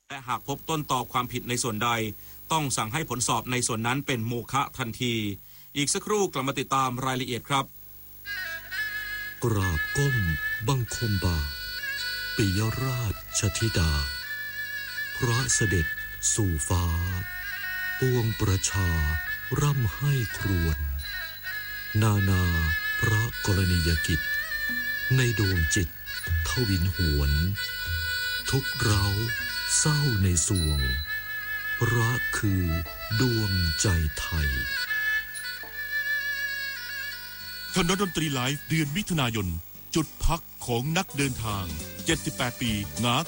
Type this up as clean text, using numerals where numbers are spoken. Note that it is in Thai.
และหากพบต้นตอความผิดในส่วนใดต้องสั่งให้ผลสอบในส่วนนั้นเป็นโมฆะทันทีอีกสักครู่กลับมาติดตามรายละเอียดครับกราบก้มบังคมบาทปิยราชธิดาพระเสด็จสู่ฟ้าปวงประชาร่ำให้ครวญนาพระกรณียกิจในดวงจิตทวินหวนทุกเร้าเศร้าในสวงพระคือดวงใจไทยคณะดนตรีไลฟ์เดือนมิถุนายนจุดพักของนักเดินทาง78 ปีงา